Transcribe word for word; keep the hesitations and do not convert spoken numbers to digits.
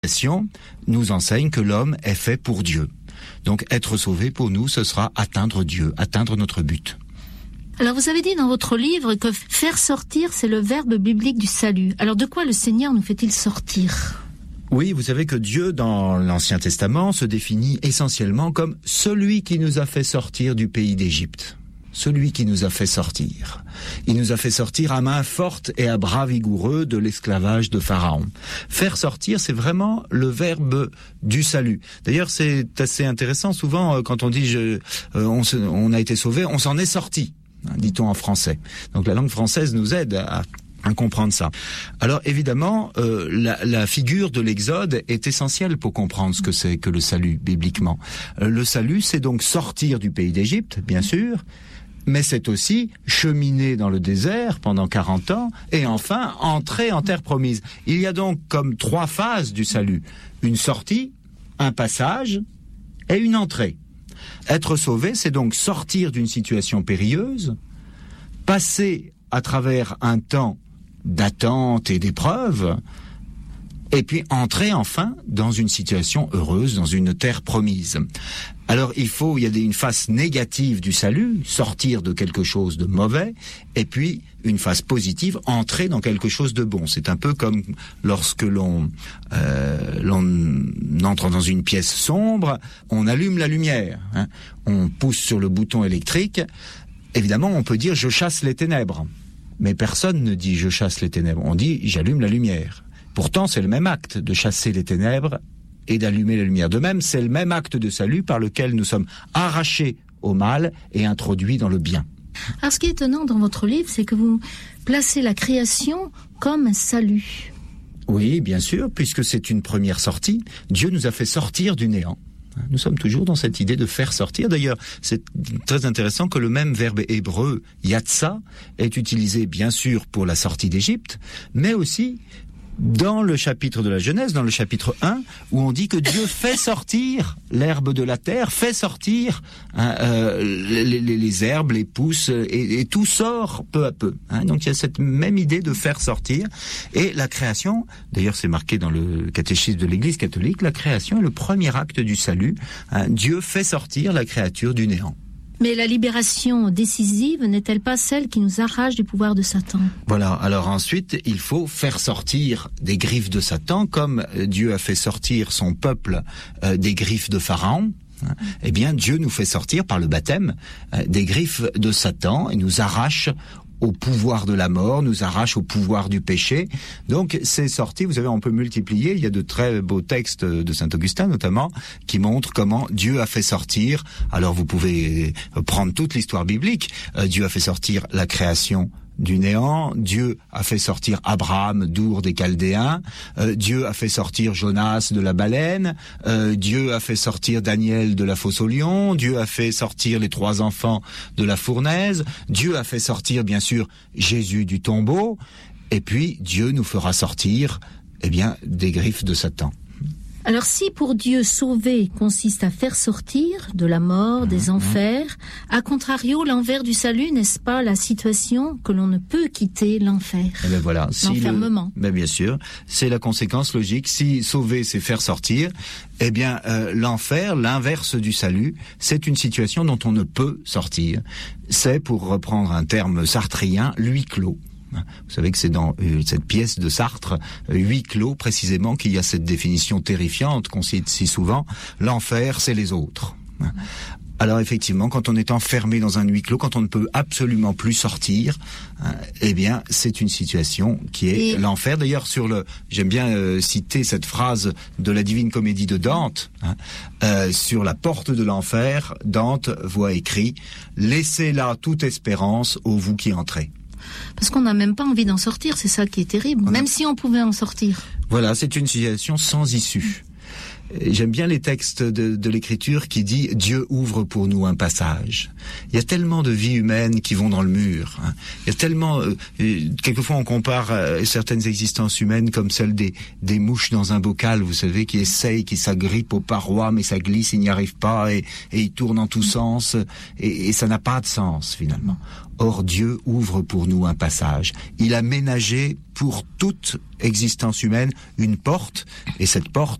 nous enseigne que l'homme est fait pour Dieu. Donc être sauvé pour nous, ce sera atteindre Dieu, atteindre notre but. Alors vous avez dit dans votre livre que faire sortir, c'est le verbe biblique du salut. Alors de quoi le Seigneur nous fait-il sortir ? Oui, vous savez que Dieu, dans l'Ancien Testament, se définit essentiellement comme celui qui nous a fait sortir du pays d'Égypte. Celui qui nous a fait sortir. Il nous a fait sortir à main forte et à bras vigoureux de l'esclavage de Pharaon. Faire sortir, c'est vraiment le verbe du salut. D'ailleurs, c'est assez intéressant. Souvent, quand on dit je, euh, on, se, on a été sauvé, on s'en est sorti, hein, dit-on en français. Donc la langue française nous aide à à comprendre ça. Alors évidemment, euh, la, la figure de l'Exode est essentielle pour comprendre ce que c'est que le salut bibliquement. Euh, le salut, c'est donc sortir du pays d'Égypte, bien sûr, mais c'est aussi cheminer dans le désert pendant quarante ans et enfin entrer en terre promise. Il y a donc comme trois phases du salut. Une sortie, un passage et une entrée. Être sauvé, c'est donc sortir d'une situation périlleuse, passer à travers un temps d'attente et d'épreuve, et puis entrer enfin dans une situation heureuse, dans une terre promise. Alors il faut, il y a des, une face négative du salut, sortir de quelque chose de mauvais, et puis une face positive, entrer dans quelque chose de bon. C'est un peu comme lorsque l'on, euh, l'on entre dans une pièce sombre, on allume la lumière, hein, on pousse sur le bouton électrique. Évidemment, on peut dire « je chasse les ténèbres ». Mais personne ne dit « je chasse les ténèbres », on dit « j'allume la lumière ». Pourtant, c'est le même acte de chasser les ténèbres et d'allumer la lumière. De même, c'est le même acte de salut par lequel nous sommes arrachés au mal et introduits dans le bien. Alors, ce qui est étonnant dans votre livre, c'est que vous placez la création comme un salut. Oui, bien sûr, puisque c'est une première sortie. Dieu nous a fait sortir du néant. Nous sommes toujours dans cette idée de faire sortir. D'ailleurs, c'est très intéressant que le même verbe hébreu, yatsa, est utilisé bien sûr pour la sortie d'Égypte, mais aussi dans le chapitre de la Genèse, dans le chapitre un, où on dit que Dieu fait sortir l'herbe de la terre, fait sortir hein, euh, les, les, les herbes, les pousses, et, et tout sort peu à peu. Hein. Donc il y a cette même idée de faire sortir. Et la création, d'ailleurs c'est marqué dans le catéchisme de l'Église catholique, la création est le premier acte du salut. Hein. Dieu fait sortir la créature du néant. Mais la libération décisive n'est-elle pas celle qui nous arrache du pouvoir de Satan ? Voilà, alors ensuite, il faut faire sortir des griffes de Satan, comme Dieu a fait sortir son peuple euh, des griffes de Pharaon. Eh bien, Dieu nous fait sortir par le baptême euh, des griffes de Satan et nous arrache au pouvoir de la mort, nous arrache au pouvoir du péché. Donc c'est sorti, vous savez, on peut multiplier, il y a de très beaux textes de Saint-Augustin notamment, qui montrent comment Dieu a fait sortir, alors vous pouvez prendre toute l'histoire biblique, euh, Dieu a fait sortir la création du néant, Dieu a fait sortir Abraham d'Our des Chaldéens, euh, Dieu a fait sortir Jonas de la baleine, euh, Dieu a fait sortir Daniel de la fosse au lion, Dieu a fait sortir les trois enfants de la fournaise, Dieu a fait sortir bien sûr Jésus du tombeau, et puis Dieu nous fera sortir eh bien des griffes de Satan. Alors si pour Dieu sauver consiste à faire sortir de la mort, des mmh, enfers, à contrario, l'envers du salut, n'est-ce pas la situation que l'on ne peut quitter, l'enfer, eh ben voilà, si l'enfermement. Le, ben bien sûr, c'est la conséquence logique. Si sauver, c'est faire sortir, eh bien euh, l'enfer, l'inverse du salut, c'est une situation dont on ne peut sortir. C'est, pour reprendre un terme sartrien, l'huis clos. Vous savez que c'est dans euh, cette pièce de Sartre, euh, huis clos précisément, qu'il y a cette définition terrifiante qu'on cite si souvent, l'enfer c'est les autres. Alors effectivement, quand on est enfermé dans un huis clos, quand on ne peut absolument plus sortir, hein, eh bien c'est une situation qui est Et... l'enfer. D'ailleurs, sur le, j'aime bien euh, citer cette phrase de la Divine Comédie de Dante, hein, euh, sur la porte de l'enfer, Dante voit écrit « Laissez là toute espérance, ô vous qui entrez ». Parce qu'on n'a même pas envie d'en sortir, c'est ça qui est terrible, on même a... si on pouvait en sortir. Voilà, c'est une situation sans issue. J'aime bien les textes de, de l'Écriture qui dit « Dieu ouvre pour nous un passage ». Il y a tellement de vies humaines qui vont dans le mur. Hein. Il y a tellement... Euh, quelquefois, on compare euh, certaines existences humaines comme celle des, des mouches dans un bocal, vous savez, qui essayent, qui s'agrippent aux parois, mais ça glisse, ils n'y arrivent pas, et, et ils tournent en tous sens, et, et ça n'a pas de sens, finalement. Or, Dieu ouvre pour nous un passage. Il a ménagé pour toute existence humaine une porte, et cette porte,